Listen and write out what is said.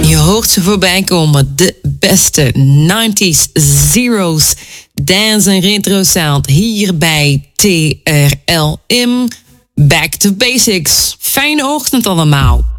Je hoort ze voorbij komen. De beste 90s, zeros, dance en retro sound. Hier bij TRLM. Back to Basics. Fijne ochtend allemaal.